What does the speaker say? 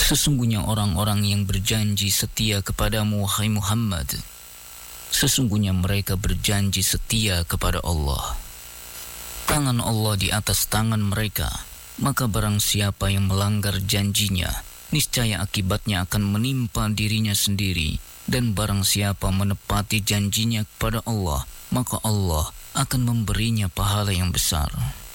Sesungguhnya orang-orang yang berjanji setia kepadamu, wahai Muhammad, sesungguhnya mereka berjanji setia kepada Allah. Tangan Allah di atas tangan mereka, maka barang siapa yang melanggar janjinya, niscaya akibatnya akan menimpa dirinya sendiri. Dan barang siapa menepati janjinya kepada Allah, maka Allah akan memberinya pahala yang besar.